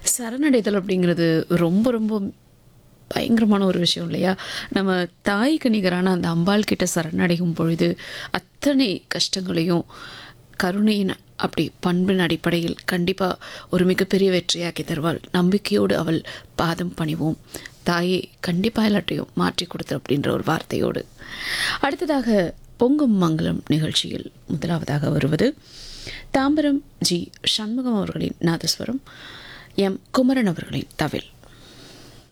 சரணடைதல் அப்படிங்கிறது ரொம்ப ரொம்ப பயங்கரமான ஒரு விஷயம் இல்லையா? நம்ம தாய்க்கு நிகரான அந்த அம்பாள் கிட்ட சரணடையும் பொழுது அத்தனை கஷ்டங்களையும் கருணையின் அப்படி பண்பின் அடிப்படையில் கண்டிப்பாக ஒரு மிகப்பெரிய வெற்றியாக்கி தருவாள். நம்பிக்கையோடு அவள் பாதம் பணிவோம். தாயே கண்டிப்பாக எல்லாத்தையும் மாற்றி கொடுத்து அப்படின்ற ஒரு வார்த்தையோடு அடுத்ததாக பொங்கும் மங்களம் நிகழ்ச்சியில் முதலாவதாக வருவது தாம்பரம் ஜி சண்முகம் அவர்களின் நாதஸ்வரம், எம் குமரன் அவர்களின் தவில்.